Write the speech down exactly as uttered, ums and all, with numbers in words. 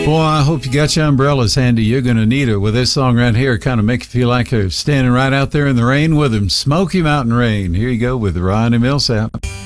Boy, I hope you got your umbrellas handy. You're going to need it with this song right here. Kind of make you feel like you're standing right out there in the rain with him. Smoky Mountain Rain. Here you go with Ronnie Millsap.